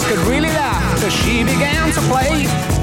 could really laugh, cause she began to play